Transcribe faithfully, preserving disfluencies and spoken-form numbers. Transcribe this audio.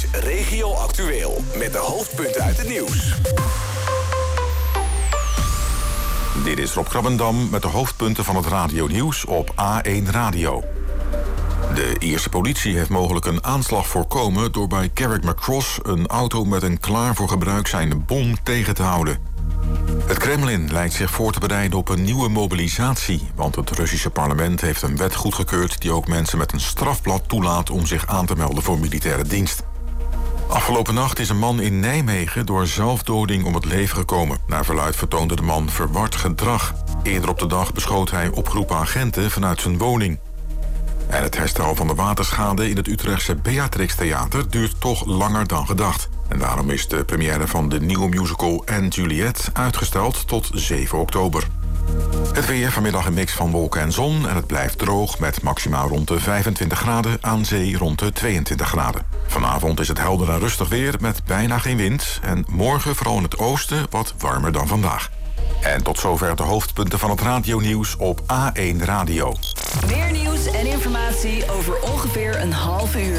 is Regio Actueel met de hoofdpunten uit het nieuws. Dit is Rob Krabbendam met de hoofdpunten van het radionieuws op A één Radio. De Ierse politie heeft mogelijk een aanslag voorkomen door bij Carrickmacross een auto met een klaar voor gebruik zijnde bom tegen te houden. Het Kremlin lijkt zich voor te bereiden op een nieuwe mobilisatie, want het Russische parlement heeft een wet goedgekeurd die ook mensen met een strafblad toelaat om zich aan te melden voor militaire dienst. Afgelopen nacht is een man in Nijmegen door zelfdoding om het leven gekomen. Naar verluidt vertoonde de man verward gedrag. Eerder op de dag beschoot hij opgeroepen agenten vanuit zijn woning. En het herstel van de waterschade in het Utrechtse Beatrix Theater duurt toch langer dan gedacht. En daarom is de première van de nieuwe musical Anne Juliet uitgesteld tot zeven oktober. Het weer, vanmiddag een mix van wolken en zon en het blijft droog met maximaal rond de vijfentwintig graden, aan zee rond de tweeëntwintig graden. Vanavond is het helder en rustig weer met bijna geen wind en morgen vooral in het oosten wat warmer dan vandaag. En tot zover de hoofdpunten van het radionieuws op A één Radio. Meer nieuws en informatie over ongeveer een half uur.